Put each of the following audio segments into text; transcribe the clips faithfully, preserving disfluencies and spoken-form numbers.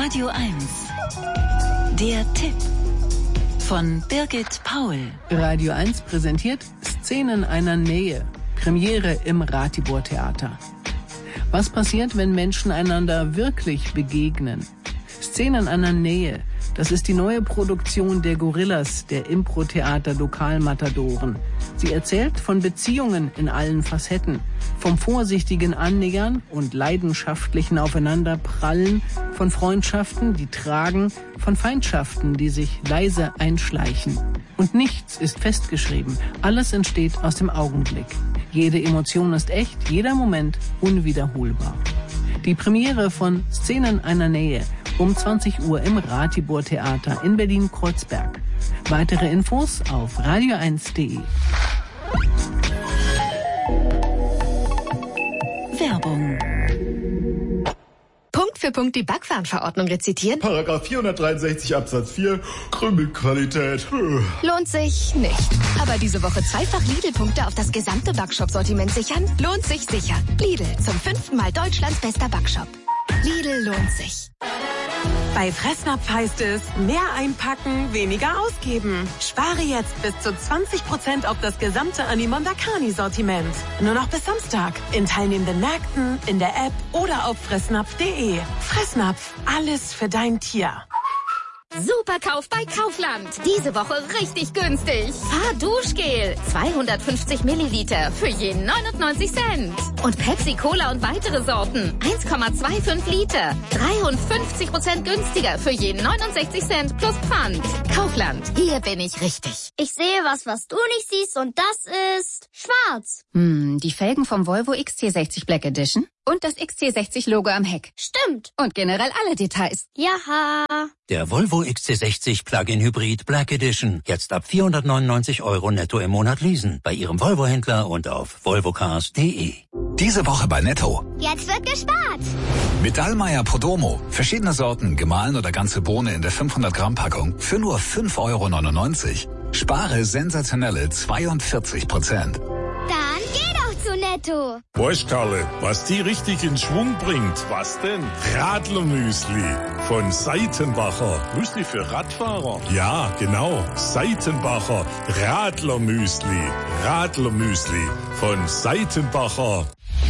Radio eins. Der Tipp von Birgit Paul. Radio eins präsentiert Szenen einer Nähe. Premiere im Ratibor Theater. Was passiert, wenn Menschen einander wirklich begegnen? Szenen einer Nähe. Das ist die neue Produktion der Gorillas, der Impro-Theater Lokalmatadoren. Sie erzählt von Beziehungen in allen Facetten, vom vorsichtigen Annähern und leidenschaftlichen Aufeinanderprallen, von Freundschaften, die tragen, von Feindschaften, die sich leise einschleichen. Und nichts ist festgeschrieben, alles entsteht aus dem Augenblick. Jede Emotion ist echt, jeder Moment unwiederholbar. Die Premiere von Szenen einer Nähe um zwanzig Uhr im Ratibor Theater in Berlin-Kreuzberg. Weitere Infos auf radio eins punkt de. Werbung. Punkt für Punkt die Backwarenverordnung rezitieren? Paragraph vierhundertdreiundsechzig Absatz vier, Krümelqualität. Lohnt sich nicht. Aber diese Woche zweifach Lidl-Punkte auf das gesamte Backshop-Sortiment sichern? Lohnt sich sicher. Lidl, zum fünften Mal Deutschlands bester Backshop. Lidl lohnt sich. Bei Fressnapf heißt es, mehr einpacken, weniger ausgeben. Spare jetzt bis zu zwanzig Prozent auf das gesamte Animondakani-Sortiment. Nur noch bis Samstag. In teilnehmenden Märkten, in der App oder auf fressnapf punkt de. Fressnapf, alles für dein Tier. Superkauf bei Kaufland. Diese Woche richtig günstig. Fahrduschgel. zweihundertfünfzig Milliliter für je neunundneunzig Cent. Und Pepsi Cola und weitere Sorten. eins Komma fünfundzwanzig Liter. dreiundfünfzig Prozent günstiger für je neunundsechzig Cent plus Pfand. Kaufland. Hier bin ich richtig. Ich sehe was, was du nicht siehst, und das ist schwarz. Hm, die Felgen vom Volvo X C sechzig Black Edition und das X C sechzig Logo am Heck. Stimmt. Und generell alle Details. Jaha. Der Volvo X C sechzig Plug-in Hybrid Black Edition. Jetzt ab vierhundertneunundneunzig Euro netto im Monat leasen. Bei Ihrem Volvo-Händler und auf volvocars punkt de. Diese Woche bei Netto. Jetzt wird gespart. Mit Dallmayr Podomo. Verschiedene Sorten, gemahlen oder ganze Bohne in der fünfhundert Gramm Packung für nur fünf Euro neunundneunzig. Spare sensationelle zweiundvierzig Prozent. Dann geh doch zu Netto. Weißt, Karle, was die richtig in Schwung bringt? Was denn? Radlermüsli von Seitenbacher. Müsli für Radfahrer? Ja, genau. Seitenbacher Radlermüsli. Radlermüsli von Seitenbacher.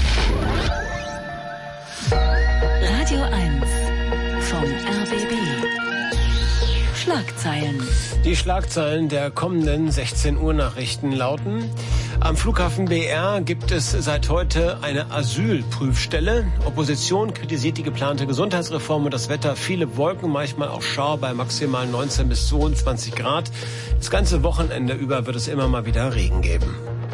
Radio eins vom R B B. Schlagzeilen. Die Schlagzeilen der kommenden sechzehn Uhr Nachrichten lauten: Am Flughafen B R gibt es seit heute eine Asylprüfstelle. Opposition kritisiert die geplante Gesundheitsreform und das Wetter. Viele Wolken, manchmal auch Schauer bei maximal neunzehn bis zweiundzwanzig Grad. Das ganze Wochenende über wird es immer mal wieder Regen geben.